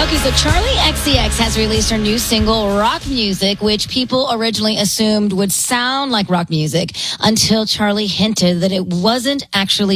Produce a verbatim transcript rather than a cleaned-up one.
Okay, so Charlie X C X has released her new single, Rock Music, which people originally assumed would sound like rock music until Charlie hinted that it wasn't actually